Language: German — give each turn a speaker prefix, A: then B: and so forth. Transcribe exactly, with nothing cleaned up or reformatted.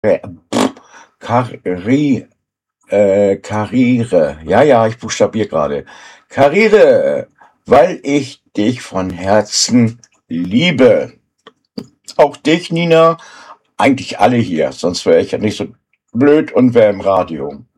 A: Äh, pff, Kari äh, Karriere. Ja, ja, ich buchstabiere gerade. Karriere, weil ich dich von Herzen liebe. Auch dich, Nina. Eigentlich alle hier, sonst wäre ich ja nicht so blöd und wäre im Radio.